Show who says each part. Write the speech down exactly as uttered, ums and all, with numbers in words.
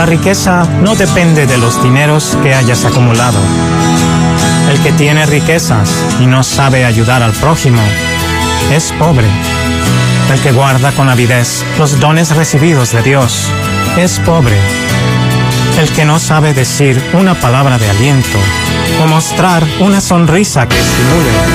Speaker 1: riqueza no depende de los dineros que hayas acumulado. El que tiene riquezas y no sabe ayudar al prójimo es pobre. El que guarda con avidez los dones recibidos de Dios es pobre. El que no sabe decir una palabra de aliento o mostrar una sonrisa que estimule